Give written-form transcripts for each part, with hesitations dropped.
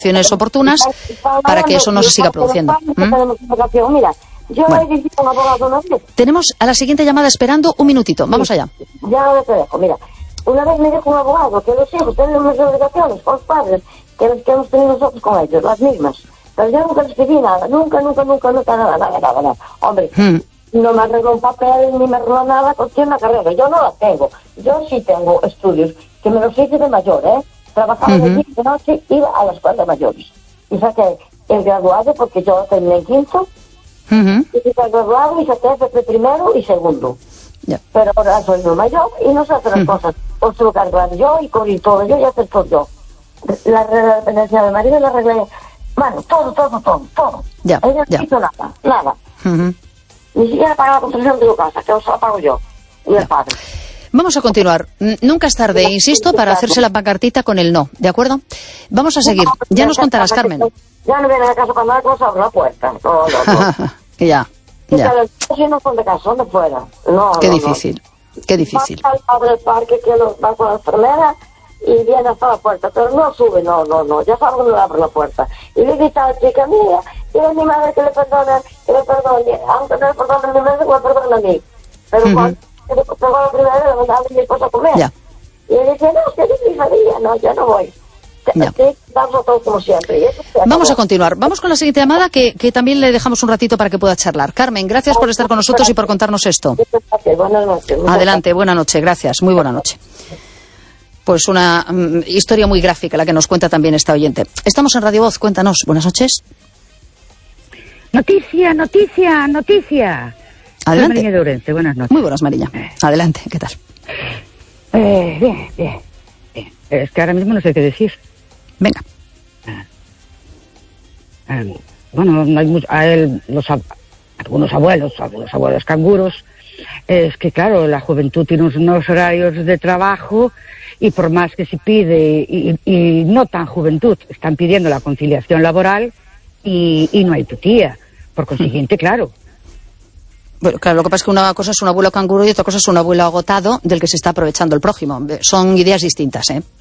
acciones oportunas para que eso no se siga produciendo. Mira, yo he visto un abogado una vez. Tenemos a la siguiente llamada esperando un minutito. Vamos allá. Ya te dejo, mira. Una vez me dijo un abogado que los hijos tienen las obligaciones con los padres que hemos tenido nosotros con ellos, las mismas. Pero yo nunca les pedí nada, nunca, nada. Hombre, no me arregló un papel ni me arregló nada con una carrera. Yo no la tengo. Yo sí tengo estudios, que me los hice de mayor, Trabajaba de día y de noche, iba a la escuela de mayores. Y saqué el graduado porque yo terminé en quinto. Y saqué el graduado y saqué FP primero y segundo. Yeah. Pero ahora soy muy mayor y no sé hacer las cosas. Os tengo que arreglar yo y con todo yo y hacer todo yo. La dependencia de marido la arreglé. Bueno, todo. Yeah. Ella no hizo nada. Ni siquiera pagar la construcción de tu casa, que os la pago yo y el padre. Vamos a continuar. Nunca es tarde, insisto, para hacerse la pancartita con el no, ¿de acuerdo? Vamos a seguir. Ya nos contarás, Carmen. Ya no viene a casa cuando hay cosas, abre la puerta. No. Ya. Si no son de casa, son de fuera. Qué difícil. Va al lado del parque que va con la enfermera y viene hasta la puerta, pero no sube, no. Ya sabe que no le abre la puerta. Y le dice a la chica, mira, dile a mi madre que le perdone, aunque no le perdone a mi madre, me perdone a mí. Pero cuando pegó la primera vez, le mandaba a mi esposa a comer. Ya. Y él dice, no, que yo mi familia, no, yo no voy. Vamos todo como siempre. Vamos a continuar. Vamos con la siguiente llamada que también le dejamos un ratito para que pueda charlar. Carmen, gracias por estar con nosotros y por contarnos esto. Buenas noches. Adelante, buena noche, gracias. Muy buena noche. Pues una historia muy gráfica la que nos cuenta también esta oyente. Estamos en Radio Voz, cuéntanos. Buenas noches. Noticia. Adelante. Mariña de Ourense, buenas noches. Muy buenas, Mariña. Adelante, ¿qué tal? Bien. Es que ahora mismo no sé qué decir. Venga. Bueno, algunos abuelos canguros, es que claro, la juventud tiene unos horarios de trabajo y por más que se pide, y no tan juventud, están pidiendo la conciliación laboral y no hay tutía. Por consiguiente, claro. Bueno, claro, lo que pasa es que una cosa es un abuelo canguro y otra cosa es un abuelo agotado del que se está aprovechando el prójimo. Son ideas distintas,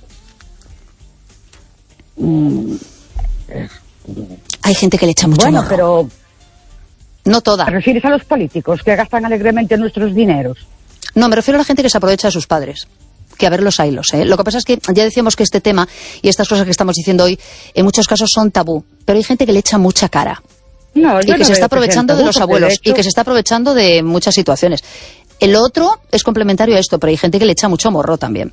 Hay gente que le echa mucho morro. Pero no toda. ¿Te refieres a los políticos que gastan alegremente nuestros dineros? No, me refiero a la gente que se aprovecha de sus padres. Que a ver los ailos, Lo que pasa es que ya decíamos que este tema y estas cosas que estamos diciendo hoy en muchos casos son tabú, pero hay gente que le echa mucha cara. No, y que se está aprovechando de los abuelos y que se está aprovechando de muchas situaciones. El otro es complementario a esto, pero hay gente que le echa mucho morro también.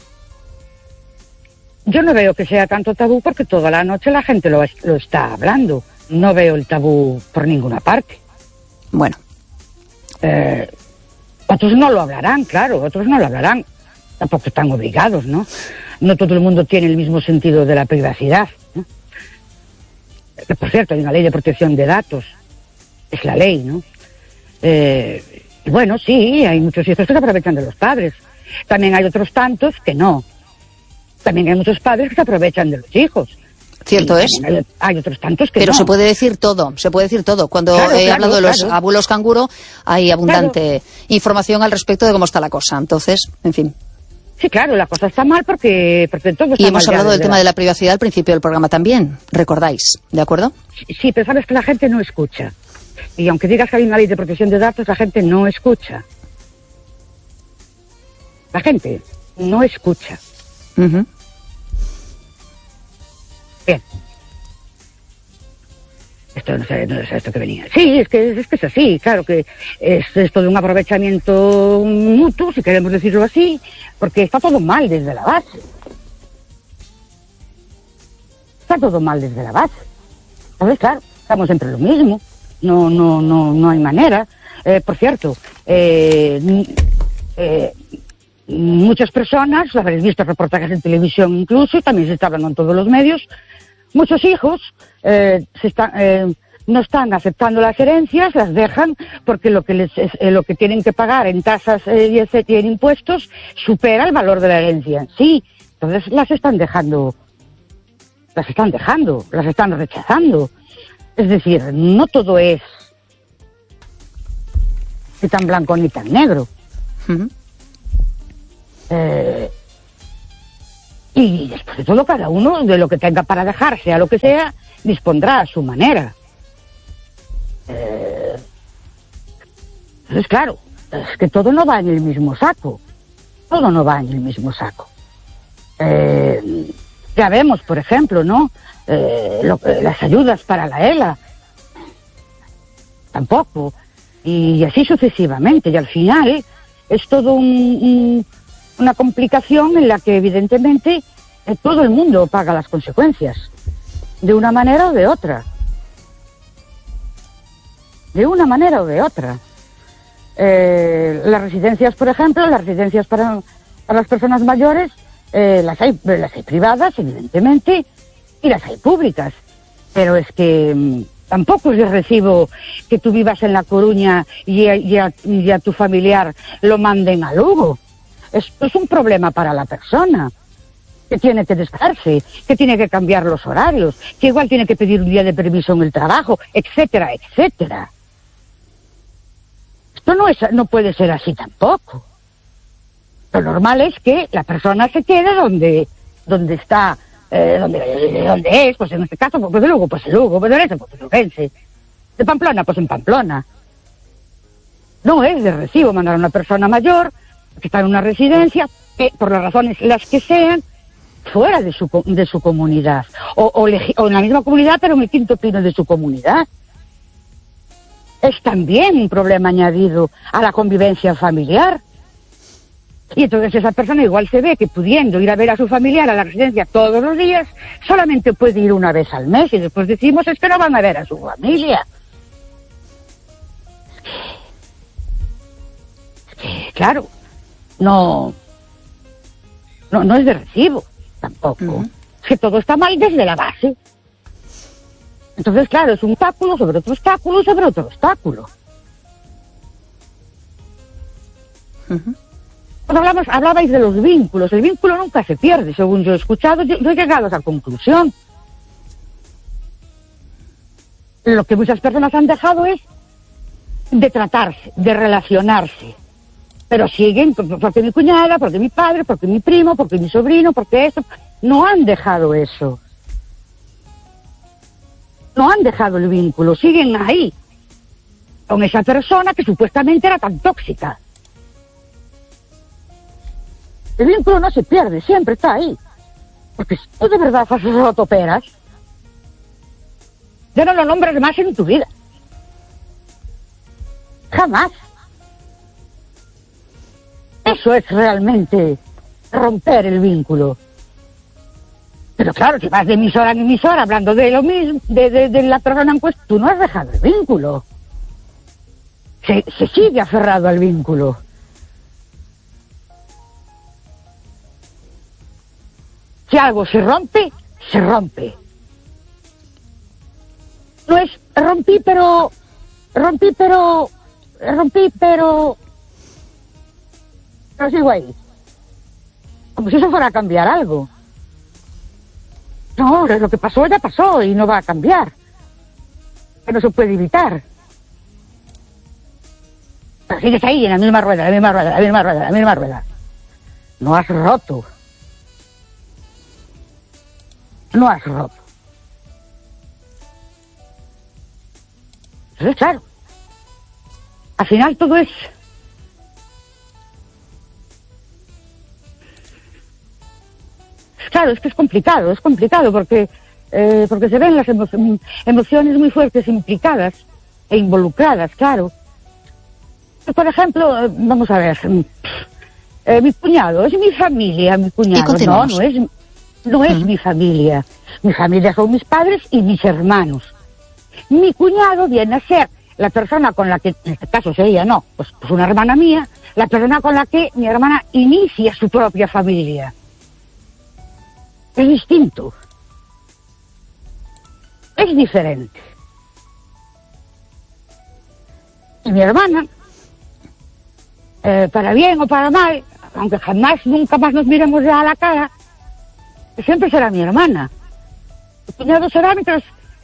Yo no veo que sea tanto tabú porque toda la noche la gente lo está hablando. No veo el tabú por ninguna parte. Bueno. Otros no lo hablarán, claro, Tampoco están obligados, ¿no? No todo el mundo tiene el mismo sentido de la privacidad, ¿no? Que, por cierto, hay una ley de protección de datos. Es la ley, ¿no? Bueno, sí, hay muchos hijos que se aprovechan de los padres. También hay otros tantos que no. También hay muchos padres que se aprovechan de los hijos. Cierto es. Hay otros tantos que pero no. se puede decir todo. Cuando he hablado de los abuelos canguro, hay abundante información al respecto de cómo está la cosa. Entonces, en fin. Sí, claro, la cosa está mal porque todo está mal. Y hemos hablado del tema de la privacidad al principio del programa también, recordáis, ¿de acuerdo? Sí, pero sabes que la gente no escucha. Y aunque digas que hay una ley de protección de datos, la gente no escucha. La gente no escucha. Bien. Esto no sé esto que venía. Sí, es que es así, claro que es esto de un aprovechamiento mutuo, si queremos decirlo así, porque está todo mal desde la base. Entonces, claro, estamos entre lo mismo. No hay manera. Por cierto, muchas personas, habréis visto reportajes en televisión incluso, también se está hablando en todos los medios, muchos hijos no están aceptando las herencias, las dejan porque lo que tienen que pagar en tasas y en impuestos supera el valor de la herencia. Sí, entonces las están rechazando. Es decir, no todo es ni tan blanco ni tan negro. Y después de todo, cada uno de lo que tenga para dejar, sea lo que sea, dispondrá a su manera. Entonces, claro, es que todo no va en el mismo saco. Todo no va en el mismo saco. Ya vemos, por ejemplo, ¿no? Las ayudas para la ELA. Tampoco. Y así sucesivamente. Y al final es todo una complicación en la que evidentemente todo el mundo paga las consecuencias. De una manera o de otra. De una manera o de otra. Las residencias, por ejemplo, las residencias para las personas mayores, las hay privadas, evidentemente, y las hay públicas. Pero es que tampoco es de recibo que tú vivas en La Coruña y a tu familiar lo manden a Lugo. Esto es un problema para la persona, que tiene que desplazarse, que tiene que cambiar los horarios, que igual tiene que pedir un día de permiso en el trabajo, etcétera, etcétera. Esto no puede ser así tampoco. Lo normal es que la persona se quede donde está, donde es, pues en este caso, pues de Lugo, pues en Lugo, pues de Orense, pues en Ourense, de Pamplona, pues en Pamplona. No es de recibo mandar a una persona mayor que está en una residencia, que por las razones las que sean, fuera de su comunidad, o en la misma comunidad, pero en el quinto pino de su comunidad. Es también un problema añadido a la convivencia familiar. Y entonces esa persona igual se ve que pudiendo ir a ver a su familiar a la residencia todos los días, solamente puede ir una vez al mes y después decimos es que no van a ver a su familia. Es que claro, no es de recibo tampoco. Es que todo está mal desde la base. Entonces, claro, es un obstáculo sobre otro obstáculo sobre otro obstáculo. Cuando hablabais de los vínculos, el vínculo nunca se pierde, según yo he escuchado, yo he llegado a esa conclusión. Lo que muchas personas han dejado es de tratarse, de relacionarse. Pero siguen, porque mi cuñada, porque mi padre, porque mi primo, porque mi sobrino, porque eso. No han dejado eso. No han dejado el vínculo, siguen ahí, con esa persona que supuestamente era tan tóxica. El vínculo no se pierde, siempre está ahí. Porque si tú de verdad haces rotoperas, ya no lo nombres más en tu vida. Jamás. Eso es realmente romper el vínculo. Pero claro, si vas de emisora en emisora hablando de lo mismo, de la persona en cuestión, tú no has dejado el vínculo. Se sigue aferrado al vínculo. Si algo se rompe, se rompe. No es rompí, pero sigo ahí. Como si eso fuera a cambiar algo. No, lo que pasó ya pasó y no va a cambiar. Que no se puede evitar. Pero sigues ahí en la misma rueda, la misma rueda, la misma rueda, la misma rueda. No has roto. No has roto. Entonces, claro, al final todo es... Claro, es que es complicado porque se ven las emociones muy fuertes implicadas e involucradas, claro. Por ejemplo, vamos a ver, mi cuñado, es mi familia, mi cuñado. No es mi familia. Mi familia son mis padres y mis hermanos. Mi cuñado viene a ser la persona con la que, en este caso sería, pues una hermana mía, la persona con la que mi hermana inicia su propia familia. Es distinto. Es diferente. Y mi hermana, para bien o para mal, aunque nunca más nos miremos ya a la cara, siempre será mi hermana. El cuñado será mientras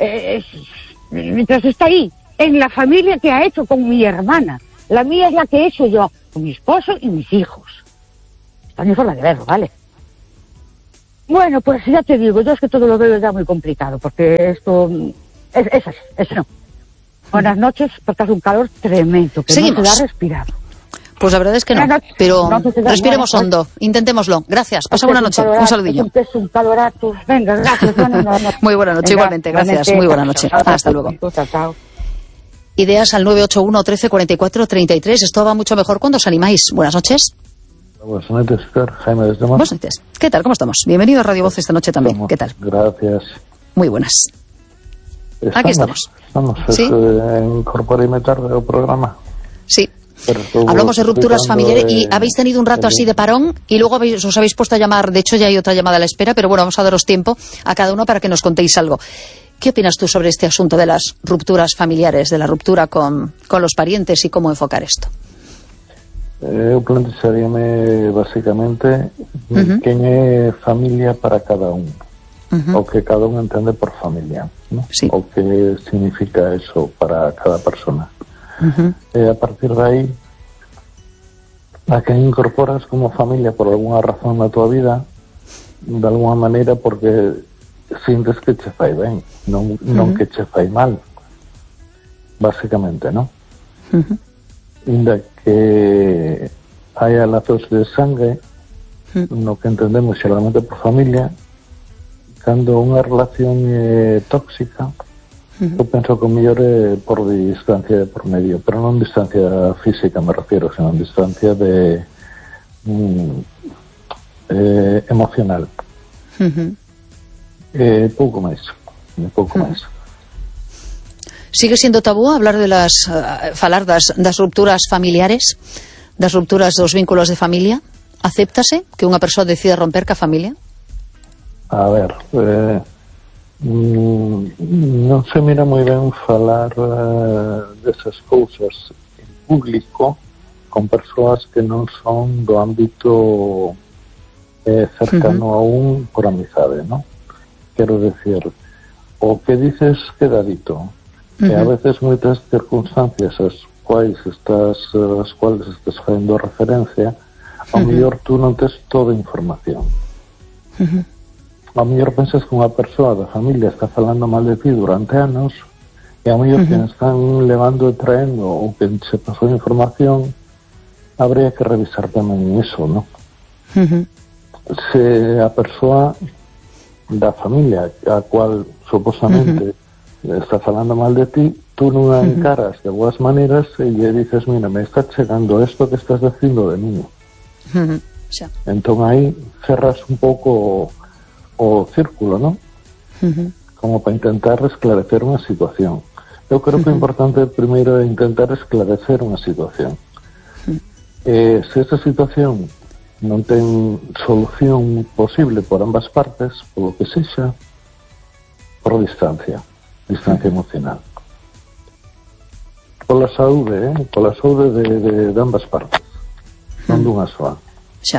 está ahí, en la familia que ha hecho con mi hermana. La mía es la que he hecho yo, con mi esposo y mis hijos. Esta es mi forma de verlo, ¿vale? Bueno, pues ya te digo, yo es que todo lo veo ya muy complicado, porque esto es así, eso no. Buenas noches, porque hace un calor tremendo, que Seguimos. no te da respirar. Pues la verdad es que no, pero respiremos hondo, intentémoslo. Gracias, pasa buena noche, un saludillo. Es un calorato. Venga, gracias. Muy buena noche, igualmente, gracias, muy buena noche. Hasta luego. Chao. Ideas al 981 13 44 33. Esto va mucho mejor cuando os animáis. Buenas noches. Buenas noches, Jaime desde Mar. Buenas noches. ¿Qué tal? ¿Cómo estamos? Bienvenido a Radio Voz esta noche también. ¿Qué tal? Gracias. Muy buenas. Aquí estamos. ¿Sí? Incorporarme tarde al programa. Sí. Hablamos de rupturas familiares y habéis tenido un rato así de parón y luego os habéis puesto a llamar. De hecho, ya hay otra llamada a la espera, pero bueno, vamos a daros tiempo a cada uno para que nos contéis algo. ¿Qué opinas tú sobre este asunto de las rupturas familiares, de la ruptura con los parientes y cómo enfocar esto? Eu plantearíame basicamente quen é familia para cada un, o que cada un entende por familia, ¿no? Sí. O que significa eso para cada persona. A partir de aí, a quen incorporas como familia por alguna razón na tua vida, de alguna maneira porque sintes que che fai ben, non que che fai mal, basicamente, ¿no? Inda que haya lazos de sangue, no que entendemos xeralmente por familia, cando unha relación é tóxica, eu penso que o mellor é por distancia de por medio, pero non distancia física me refiero, senón distancia de emocional. Pouco máis. Sigue siendo tabú hablar de falar das rupturas familiares, das rupturas dos vínculos de familia? Acéptase que unha persoa decida romper ca familia? A ver, non se mira moi ben falar desas cousas en público con persoas que non son do ámbito cercano a un por amizade, ¿no? Quero decir, o que dices queda dito. E a veces moitas circunstancias as cuales estás facendo referencia, ao mellor tú non tes toda a información. Ao mellor pensas que unha persoa da familia está falando mal de ti durante anos e ao mellor que están levando e traendo ou que se pasou a información, habría que revisar tamén iso, ¿no? Se a persoa da familia a cual supostamente está falando mal de ti, tú non a encaras de boas maneiras e lle dices, mira, me está chegando esto que estás dicindo de mí. Entón aí cerras un pouco o círculo, ¿no? Como para intentar esclarecer unha situación. Eu creo que o importante primeiro é intentar esclarecer unha situación. Se esta situación non ten solución posible por ambas partes, polo que sexa, por distancia emocional. Pola saúde de ambas partes, non dunha soa. Xa.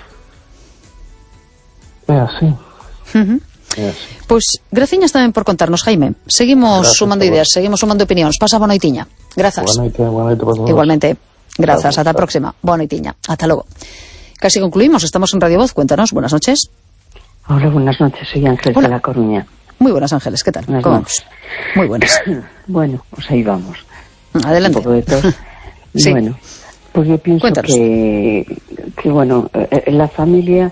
É así. Pois, graciñas tamén por contarnos, Jaime. Seguimos sumando ideas, seguimos sumando opinións. Pasa boa noitiña. Grazas. Boa noite para todos. Igualmente. Grazas, ata a próxima. Boa noitiña. Ata logo. Casi concluimos, estamos en Radio Voz. Cuéntanos, buenas noches. Hola, buenas noches, soy Ángel de La Coruña. Muy buenas, Ángeles, ¿qué tal? ¿Cómo vamos? Muy buenas. Bueno, pues ahí vamos. Adelante. Un poco de todo. Sí. Bueno, pues yo pienso que bueno, la familia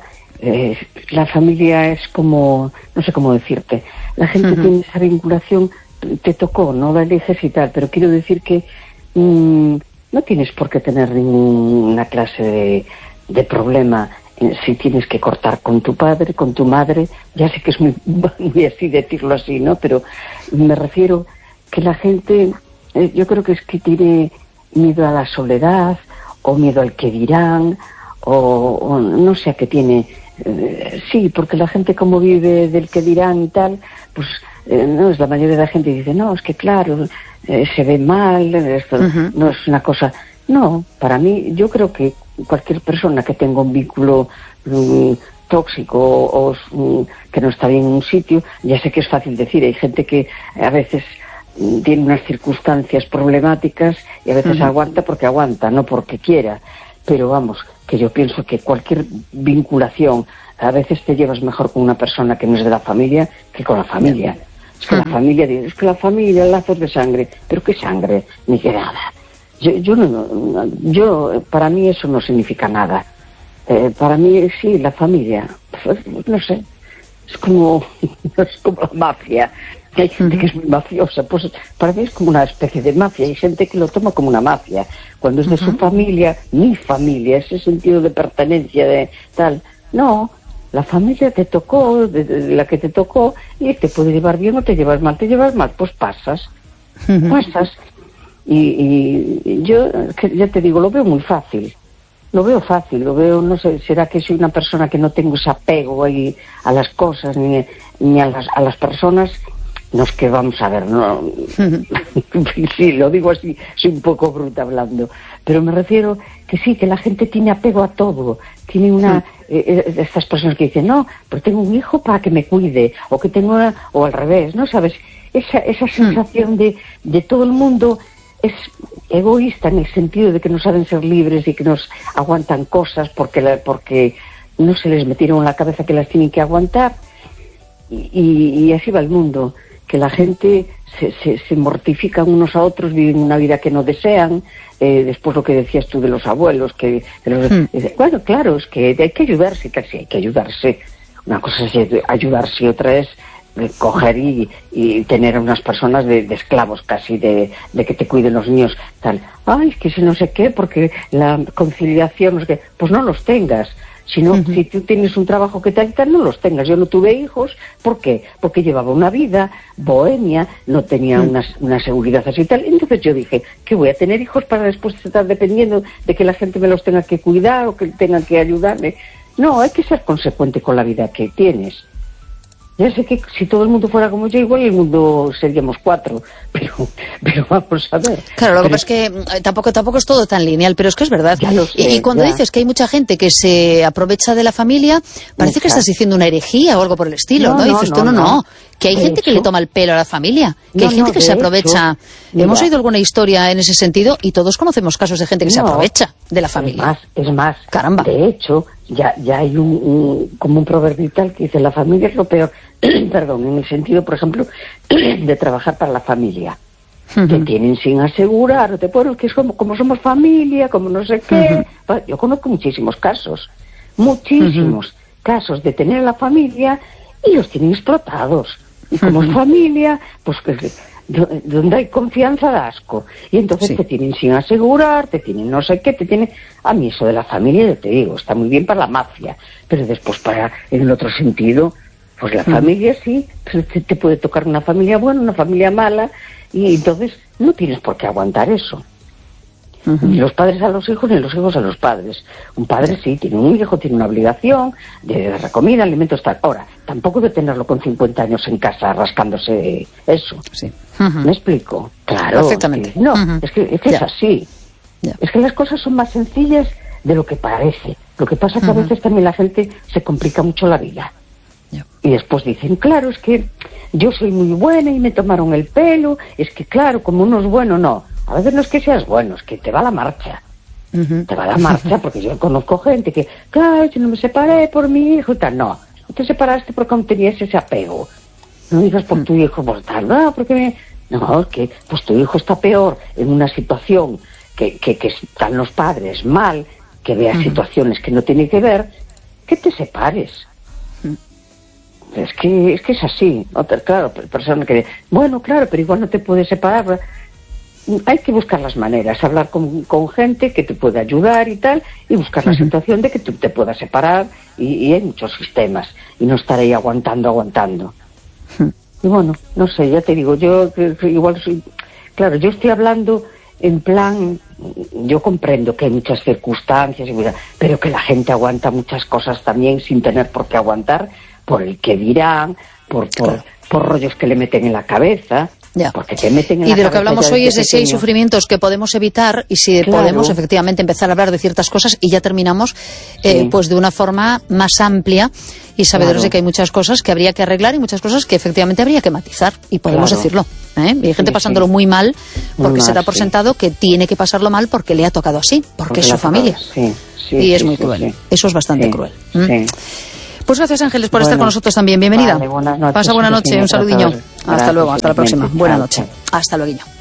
es como, no sé cómo decirte, la gente tiene esa vinculación, te tocó, no la eliges y tal, pero quiero decir que no tienes por qué tener ninguna clase de problema si tienes que cortar con tu padre, con tu madre. Ya sé que es muy así decirlo así, ¿no? Pero me refiero que la gente, yo creo que es que tiene miedo a la soledad, o miedo al que dirán, o no sé a qué tiene. Sí, porque la gente como vive del que dirán y tal, pues no es la mayoría de la gente dice, no, es que claro, se ve mal, esto no es una cosa. No, para mí, yo creo que cualquier persona que tenga un vínculo tóxico o que no está bien en un sitio, ya sé que es fácil decir, hay gente que a veces tiene unas circunstancias problemáticas y a veces aguanta porque aguanta, no porque quiera, pero vamos, que yo pienso que cualquier vinculación a veces te llevas mejor con una persona que no es de la familia que con la familia. Es que la familia, es que la familia, lazos de sangre, pero ¿qué sangre? Ni que nada. Yo para mí eso no significa nada. Para mí sí, la familia, pues, no sé, es como la mafia. Hay gente que es muy mafiosa, pues para mí es como una especie de mafia. Hay gente que lo toma como una mafia. Cuando es de su familia, mi familia, ese sentido de pertenencia, de tal. No, la familia te tocó, de la que te tocó, y te puede llevar bien o te llevas mal. Te llevas mal, pues pasas. Y yo, ya te digo, lo veo muy fácil. Lo veo fácil, no sé, será que soy una persona que no tengo ese apego ahí a las cosas ni a las personas. No es que vamos a ver, no. Sí, lo digo así, soy un poco bruta hablando, pero me refiero que sí, que la gente tiene apego a todo, tiene estas personas que dicen, no, pero tengo un hijo para que me cuide, o que tengo o al revés, ¿no? ¿Sabes? Esa sensación de todo el mundo es egoísta en el sentido de que no saben ser libres y que nos aguantan cosas porque no se les metieron en la cabeza que las tienen que aguantar, y así va el mundo. Que la gente se mortifican unos a otros, viven una vida que no desean. Después lo que decías tú de los abuelos, bueno, claro, es que hay que ayudarse, casi hay que ayudarse. Una cosa es ayudarse y otra es coger y tener a unas personas de esclavos casi, de que te cuiden los niños, tal. Ay, es que si no sé qué, porque la conciliación, no sé qué, pues no los tengas. Si tú tienes un trabajo que tal, no los tengas. Yo no tuve hijos, ¿por qué? Porque llevaba una vida bohemia, no tenía una seguridad así y tal. Entonces yo dije, ¿qué voy a tener hijos para después estar dependiendo de que la gente me los tenga que cuidar o que tengan que ayudarme? No, hay que ser consecuente con la vida que tienes. Ya sé que si todo el mundo fuera como yo, igual el mundo seríamos 4, pero vamos a ver. Claro, lo que pasa es que tampoco es todo tan lineal, pero es que es verdad. Ya lo sé, y cuando dices que hay mucha gente que se aprovecha de la familia, parece que estás diciendo una herejía o algo por el estilo, ¿no? Y dices tú, no, que hay gente que le toma el pelo a la familia, que hay gente que se aprovecha. Hemos oído alguna historia en ese sentido y todos conocemos casos de gente que se aprovecha de la familia. Es más, caramba. De hecho, ya hay como un proverbio tal que dice, la familia es lo peor, perdón, en el sentido, por ejemplo, de trabajar para la familia. Te tienen sin asegurar, bueno, que es como somos familia, como no sé qué. Yo conozco muchísimos casos casos de tener a la familia y los tienen explotados. Y como es familia, pues donde hay confianza da asco. Y entonces te tienen sin asegurar, te tienen no sé qué, a mí eso de la familia, yo te digo, está muy bien para la mafia, pero después en el otro sentido, pues la familia sí, te puede tocar una familia buena, una familia mala, y entonces no tienes por qué aguantar eso. Ni los padres a los hijos, ni los hijos a los padres. Un padre sí, tiene un hijo, tiene una obligación de dar comida, alimentos, tal. Ahora, tampoco de tenerlo con 50 años en casa rascándose eso. Sí. ¿Me explico? Claro. Perfectamente. No, es que es así. Es que las cosas son más sencillas de lo que parece. Lo que pasa es que a veces también la gente se complica mucho la vida. Y después dicen, claro, es que yo soy muy buena y me tomaron el pelo, es que claro, como uno es bueno, no. A veces no es que seas bueno, es que te va la marcha. Te va la marcha, porque yo conozco gente que, claro, yo no me separé por mi hijo y tal. No te separaste porque aún tenías ese apego. No digas por tu hijo, por tal, no, porque no, que pues tu hijo está peor en una situación que están los padres mal, que veas situaciones que no tiene que ver, que te separes. Es que es así. Claro, persona que, bueno, claro, pero igual no te puedes separar. Hay que buscar las maneras, hablar con gente que te pueda ayudar y tal, y buscar la situación de que tú te puedas separar, y hay muchos sistemas, y no estar ahí aguantando. Y bueno, no sé, ya te digo, yo igual soy, claro, yo estoy hablando en plan, yo comprendo que hay muchas circunstancias, pero que la gente aguanta muchas cosas también sin tener por qué aguantar, por el que dirán, por rollos que le meten en la cabeza. Porque te meten en y de lo que hablamos hoy es de si hay sufrimientos que podemos evitar y si podemos efectivamente empezar a hablar de ciertas cosas, y ya terminamos pues de una forma más amplia y sabedores de que hay muchas cosas que habría que arreglar y muchas cosas que efectivamente habría que matizar, y podemos decirlo, y hay gente pasándolo muy mal porque se da por sentado que tiene que pasarlo mal porque le ha tocado así, porque es su familia, y es muy cruel. Eso es bastante cruel. Pues gracias, Ángeles, por estar con nosotros también. Bienvenida. Vale, buenas noches. Pasa buena noche, un saludiño. Hasta luego, hasta la próxima. Buena noche. Chao. Hasta luego.